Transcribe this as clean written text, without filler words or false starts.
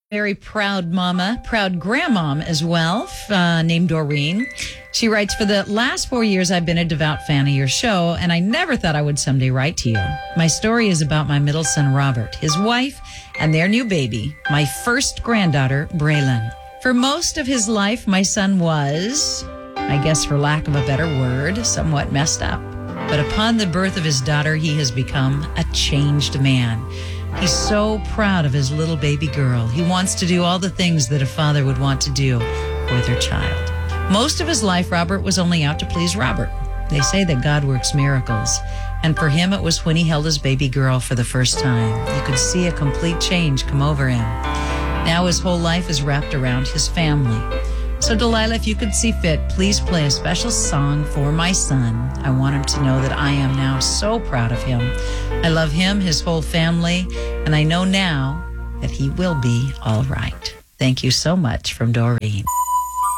Very proud mama, proud grandmom as well, named Doreen. She writes, for the last 4 years, I've been a devout fan of your show, and I never thought I would someday write to you. My story is about my middle son, Robert, his wife, and their new baby, my first granddaughter, Braylon. For most of his life, my son was, I guess for lack of a better word, somewhat messed up. But upon the birth of his daughter, he has become a changed man. He's so proud of his little baby girl. He wants to do all the things that a father would want to do for their child. Most of his life, Robert was only out to please Robert. They say that God works miracles. And for him, it was when he held his baby girl for the first time. You could see a complete change come over him. Now his whole life is wrapped around his family. So Delilah, if you could see fit, please play a special song for my son. I want him to know that I am now so proud of him. I love him, his whole family, and I know now that he will be all right. Thank you so much, from Doreen.